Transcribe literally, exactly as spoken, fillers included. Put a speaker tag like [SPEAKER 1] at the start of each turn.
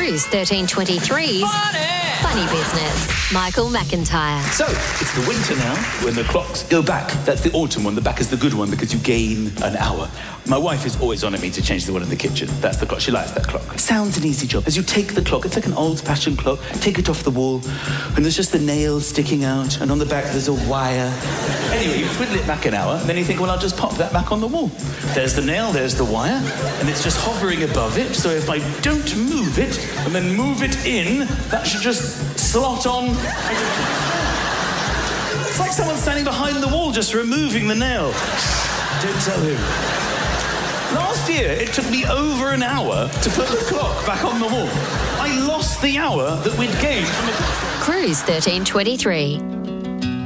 [SPEAKER 1] Cruise thirteen twenty-three's
[SPEAKER 2] Funny.
[SPEAKER 1] Funny Business. Michael McIntyre.
[SPEAKER 3] So, it's the winter now, when the clocks go back. That's the autumn one. The back is the good one because you gain an hour. My wife is always on at me to change the one in the kitchen. That's the clock. She likes that clock. Sounds an easy job. As you take the clock, it's like an old-fashioned clock, take it off the wall, and there's just the nail sticking out, and on the back there's a wire. Anyway, you twiddle it back an hour, and then you think, well, I'll just pop that back on the wall. There's the nail, there's the wire, and it's just hovering above it, so if I don't move it, and then move it in, that should just slot on. It's like someone standing behind the wall just removing the nail. Don't tell him. Last year, it took me over an hour to put the clock back on the wall. I lost the hour that we'd gained from the...
[SPEAKER 1] Cruise thirteen twenty-three.